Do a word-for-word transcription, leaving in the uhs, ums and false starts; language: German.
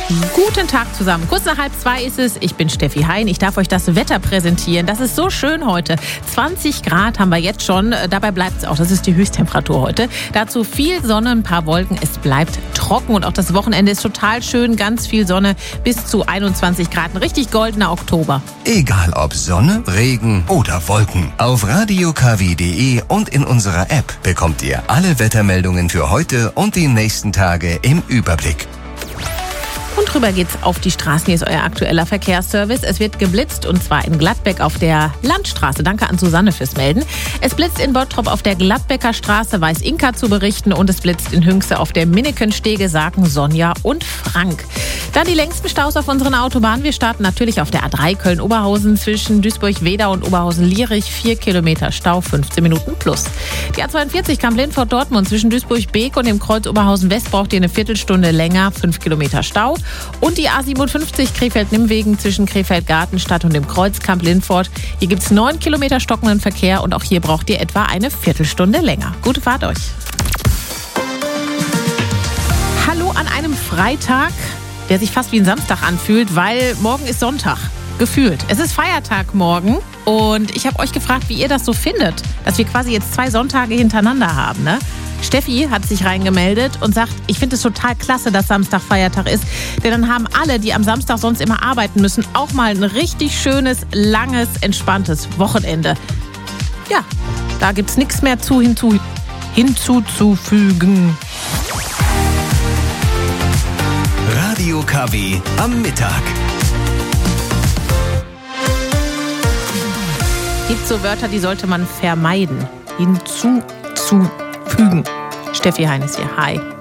Guten Tag zusammen. Kurz nach halb zwei ist es. Ich bin Steffi Hein. Ich darf euch das Wetter präsentieren. Das ist so schön heute. zwanzig Grad haben wir jetzt schon. Dabei bleibt es auch. Das ist die Höchsttemperatur heute. Dazu viel Sonne, ein paar Wolken. Es bleibt trocken und auch das Wochenende ist total schön. Ganz viel Sonne bis zu einundzwanzig Grad. Ein richtig goldener Oktober. Egal ob Sonne, Regen oder Wolken. Auf radio k w punkt d e und in unserer App bekommt ihr alle Wettermeldungen für heute und die nächsten Tage im Überblick. Und rüber geht's auf die Straßen. Hier ist euer aktueller Verkehrsservice. Es wird geblitzt und zwar in Gladbeck auf der Landstraße. Danke an Susanne fürs Melden. Es blitzt in Bottrop auf der Gladbecker Straße, weiß Inka zu berichten. Und es blitzt in Hünxe auf der Minnekenstege, sagen Sonja und Frank. Dann die längsten Staus auf unseren Autobahnen. Wir starten natürlich auf der A drei Köln-Oberhausen zwischen Duisburg-Wedau und Oberhausen-Lierich. Vier Kilometer Stau, fünfzehn Minuten plus. Die A zweiundvierzig Kamp-Lindfort-Dortmund zwischen Duisburg-Beek und dem Kreuz Oberhausen-West braucht ihr eine Viertelstunde länger, fünf Kilometer Stau. Und die A siebenundfünfzig Krefeld-Nimmwegen zwischen Krefeld-Gartenstadt und dem Kreuz Kamp-Lindfort. Hier gibt es neun Kilometer stockenden Verkehr und auch hier braucht ihr etwa eine Viertelstunde länger. Gute Fahrt euch. Hallo an einem Freitag, der sich fast wie ein Samstag anfühlt, weil morgen ist Sonntag. Gefühlt. Es ist Feiertag morgen und ich habe euch gefragt, wie ihr das so findet, dass wir quasi jetzt zwei Sonntage hintereinander haben, ne? Steffi hat sich reingemeldet und sagt, ich finde es total klasse, dass Samstag Feiertag ist, denn dann haben alle, die am Samstag sonst immer arbeiten müssen, auch mal ein richtig schönes, langes, entspanntes Wochenende. Ja, da gibt's nichts mehr zu hinzu, hinzuzufügen. Radio K W am Mittag. Gibt so Wörter, die sollte man vermeiden. Hinzuzufügen. Steffi Hein ist hier. Hi.